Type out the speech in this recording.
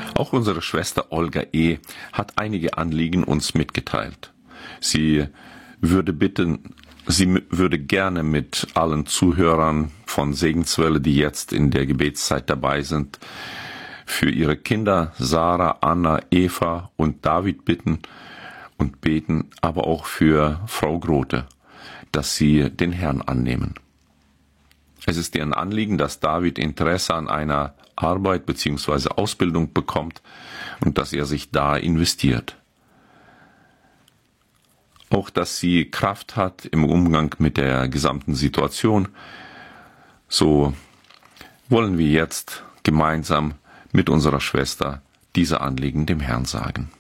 Auch unsere Schwester Olga E. hat einige Anliegen uns mitgeteilt. Sie würde gerne mit allen Zuhörern von Segenswelle, die jetzt in der Gebetszeit dabei sind, für ihre Kinder Sarah, Anna, Eva und David bitten und beten, aber auch für Frau Grote, dass sie den Herrn annehmen. Es ist ihr Anliegen, dass David Interesse an einer Arbeit bzw. Ausbildung bekommt und dass er sich da investiert. Auch, dass sie Kraft hat im Umgang mit der gesamten Situation. So wollen wir jetzt gemeinsam mit unserer Schwester diese Anliegen dem Herrn sagen.